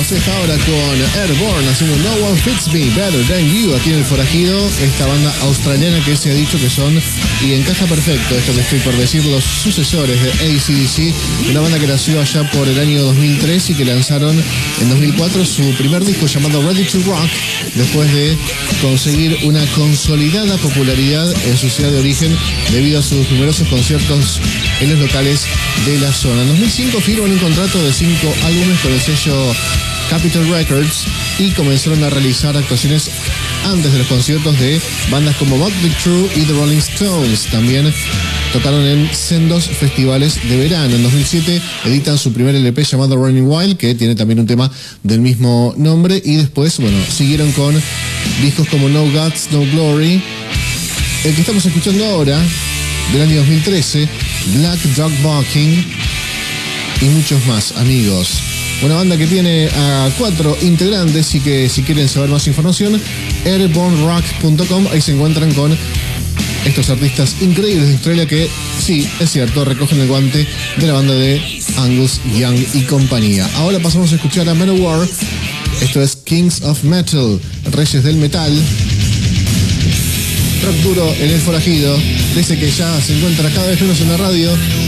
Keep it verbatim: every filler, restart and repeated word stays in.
Vamos esta hora con Airborne haciendo No One Fits Me Better Than You aquí en El Forajido, esta banda australiana que se ha dicho que son, y encaja perfecto esto que estoy por decir, los sucesores de A C D C, una banda que nació allá por el año dos mil tres y que lanzaron en dos mil cuatro su primer disco llamado Ready to Rock, después de conseguir una consolidada popularidad en su ciudad de origen debido a sus numerosos conciertos en los locales de la zona. En dos mil cinco firman un contrato de cinco álbumes con el sello Capitol Records y comenzaron a realizar actuaciones antes de los conciertos de bandas como Motley Crue y The Rolling Stones. También tocaron en sendos festivales de verano. En dos mil siete editan su primer L P llamado Running Wild, que tiene también un tema del mismo nombre, y después, bueno, siguieron con discos como No Guts, No Glory, el que estamos escuchando ahora, del año dos mil trece, Black Dog Barking, y muchos más, amigos. Una banda que tiene a cuatro integrantes y que, si quieren saber más información, airborne rock punto com, ahí se encuentran con estos artistas increíbles de Australia que, sí, es cierto, recogen el guante de la banda de Angus Young y compañía. Ahora pasamos a escuchar a Manowar. Esto es Kings of Metal, Reyes del Metal. Rock duro en El Forajido. Dice que ya se encuentra cada vez menos en la radio.